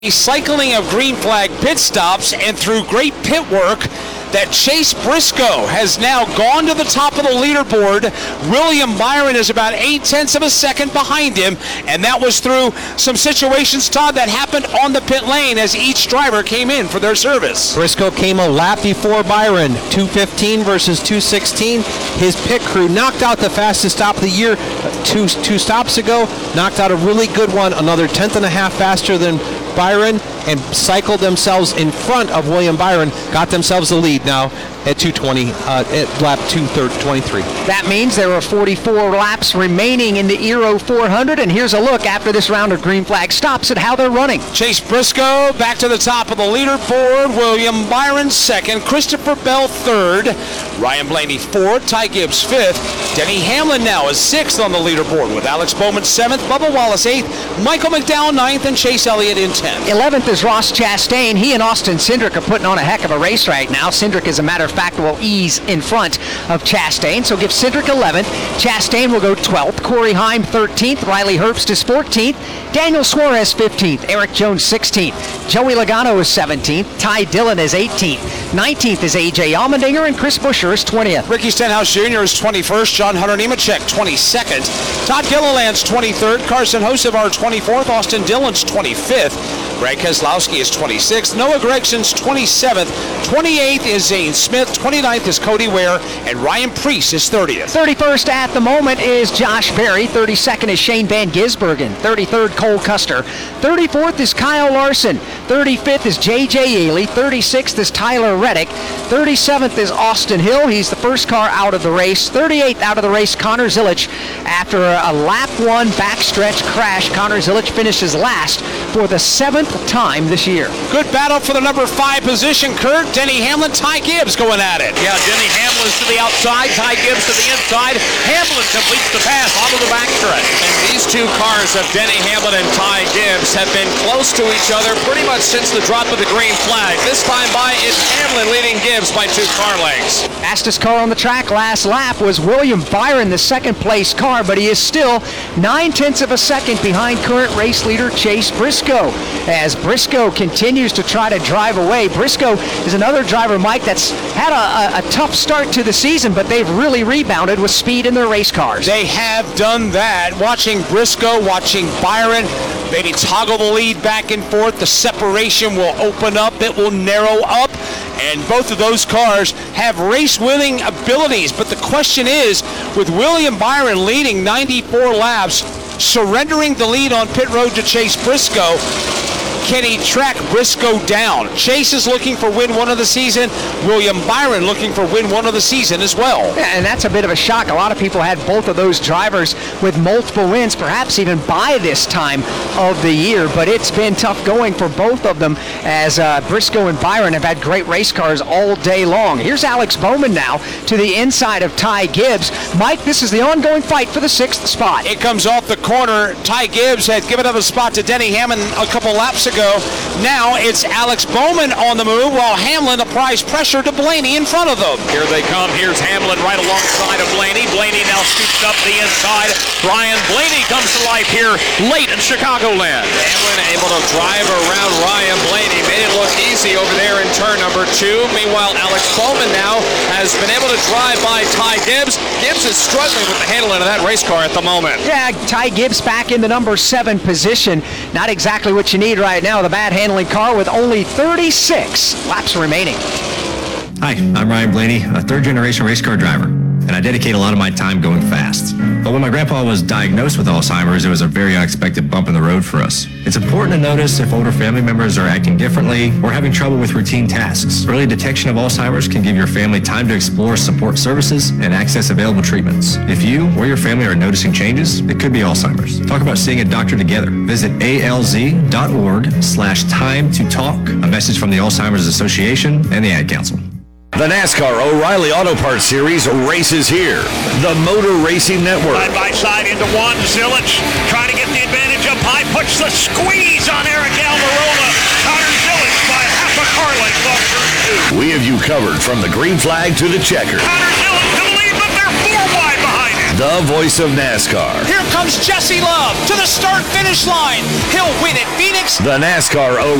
Cycling of green flag pit stops, and through great pit work, that Chase Briscoe has now gone to the top of the leaderboard. William Byron is about 0.8 of a second behind him, and that was through some situations, Todd, that happened on the pit lane as each driver came in for their service. Briscoe came a lap before Byron, 2:15 versus 2:16. His pit crew knocked out the fastest stop of the year two stops ago, knocked out a really good one, another 1/10.5 faster than Byron, and cycled themselves in front of William Byron, got themselves the lead now at 2:20, at lap 2:23. That means there are 44 laps remaining in the Eero 400, and here's a look after this round of green flag stops at how they're running. Chase Briscoe back to the top of the leaderboard. William Byron second, Christopher Bell third, Ryan Blaney fourth, Ty Gibbs fifth, Denny Hamlin now is sixth on the leaderboard with Alex Bowman seventh, Bubba Wallace eighth, Michael McDowell ninth, and Chase Elliott in 10th. 11th is Ross Chastain. He and Austin Cindric are putting on a heck of a race right now. Cindric, as a matter of fact, will ease in front of Chastain, so give Cindric 11th. Chastain will go 12th. Corey Heim 13th. Riley Herbst is 14th. Daniel Suarez 15th. Eric Jones 16th. Joey Logano is 17th. Ty Dillon is 18th. 19th is AJ Allmendinger, and Chris Buescher is 20th. Ricky Stenhouse Jr. is 21st. John Hunter Nemechek 22nd. Todd Gilliland's 23rd. Carson Hocevar 24th. Austin Dillon's 25th. Greg Keselowski is 26th. Noah Gregson's 27th. 28th is Zane Smith. 29th is Cody Ware. And Ryan Preece is 30th. 31st at the moment is Josh Berry. 32nd is Shane Van Gisbergen. 33rd, Cole Custer. 34th is Kyle Larson. 35th is J.J. Yaley. 36th is Tyler Reddick. 37th is Austin Hill. He's the first car out of the race. 38th out of the race, Connor Zilisch. After a lap one backstretch crash, Connor Zilisch finishes last for the 7th time this year. Good battle for the number 5 position, Kurt. Denny Hamlin, Ty Gibbs going at it. Yeah, Denny Hamlin's to the outside, Ty Gibbs to the inside. Hamlin completes the pass onto the backstretch. And these two cars of Denny Hamlin and Ty Gibbs have been close to each other pretty much since the drop of the green flag. This time by, it's Hamlin leading Gibbs by 2 car lengths. Fastest car on the track last lap was William Byron, the second place car, but he is still 0.9 of a second behind current race leader Chase Briscoe. As Briscoe continues to try to drive away. Briscoe is another driver, Mike, that's had a tough start to the season, but they've really rebounded with speed in their race cars. They have done that. Watching Briscoe, watching Byron, maybe toggle the lead back and forth. The separation will open up. It will narrow up. And both of those cars have race-winning abilities. But the question is, with William Byron leading 94 laps, surrendering the lead on pit road to Chase Briscoe, can he track Briscoe down? Chase is looking for win 1 of the season. William Byron looking for win 1 of the season as well. Yeah, and that's a bit of a shock. A lot of people had both of those drivers with multiple wins, perhaps even by this time of the year. But it's been tough going for both of them, as Briscoe and Byron have had great race cars all day long. Here's Alex Bowman now to the inside of Ty Gibbs. Mike, this is the ongoing fight for the 6th spot. It comes off the corner. Ty Gibbs had given up a spot to Denny Hamlin a couple laps ago. Now it's Alex Bowman on the move, while Hamlin applies pressure to Blaney in front of them. Here they come. Here's Hamlin right alongside of Blaney. Blaney now scoops up the inside. Ryan Blaney comes to life here late in Chicagoland. Hamlin able to drive around Ryan Blaney. Made it look easy over there in turn number 2. Meanwhile, Alex Bowman now has been able to drive by Ty Gibbs. Gibbs is struggling with the handling of that race car at the moment. Yeah, Ty Gibbs back in the number 7 position. Not exactly what you need right now. The bad handling car with only 36 laps remaining. Hi, I'm Ryan Blaney, a third-generation race car driver, and I dedicate a lot of my time going fast. But when my grandpa was diagnosed with Alzheimer's, it was a very unexpected bump in the road for us. It's important to notice if older family members are acting differently or having trouble with routine tasks. Early detection of Alzheimer's can give your family time to explore support services and access available treatments. If you or your family are noticing changes, it could be Alzheimer's. Talk about seeing a doctor together. Visit alz.org/time to talk. A message from the Alzheimer's Association and the Ad Council. The NASCAR O'Reilly Auto Parts Series races here. The Motor Racing Network. Side by side into one. Zilisch trying to get the advantage up high. Puts the squeeze on Eric Almirola. Connor Zilisch by half a car length off turn 2. We have you covered from the green flag to the checker. Connor Zilisch to the lead, but they're 4 wide behind him. the voice of NASCAR. Here comes Jesse Love to the start-finish line. He'll win at Phoenix. The NASCAR